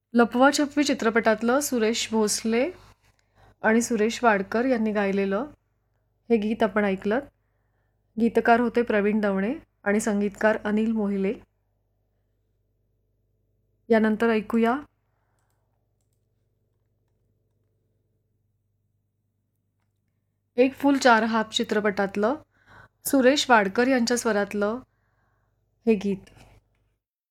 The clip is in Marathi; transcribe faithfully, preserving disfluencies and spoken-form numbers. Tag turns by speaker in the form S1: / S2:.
S1: लपवाछपवी चित्रपटातलं सुरेश भोसले आणि सुरेश वाडकर यांनी गायलेलं हे गीत आपण ऐकलं. गीतकार होते प्रवीण दवणे आणि संगीतकार अनिल मोहिले. यानंतर ऐकूया एक फूल चार हात चित्रपटातलं सुरेश वाडकर यांच्या स्वरातलं हे गीत.